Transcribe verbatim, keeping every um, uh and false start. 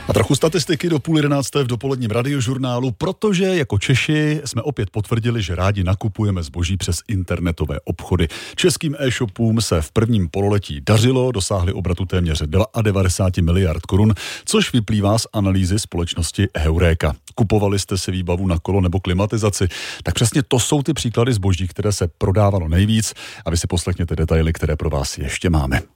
A trochu statistiky do půl jedenácté v dopoledním radiožurnálu, protože jako Češi jsme opět potvrdili, že rádi nakupujeme zboží přes internetové obchody. Českým e-shopům se v prvním pololetí dařilo, dosáhli obratu téměř devadesát dva miliard korun, což vyplývá z analýzy společnosti Heureka. Kupovali jste si výbavu na kolo nebo klimatizaci? Tak přesně to jsou ty příklady zboží, které se prodávalo nejvíc, a vy si poslechněte detaily, které pro vás ještě máme.